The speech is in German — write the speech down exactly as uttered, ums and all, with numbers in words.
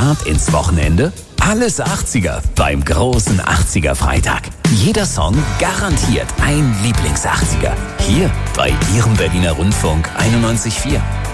Start ins Wochenende? Alles achtziger beim großen achtziger-Freitag. Jeder Song garantiert ein Lieblings-achtziger. Hier bei Ihrem Berliner Rundfunk einundneunzig Komma vier.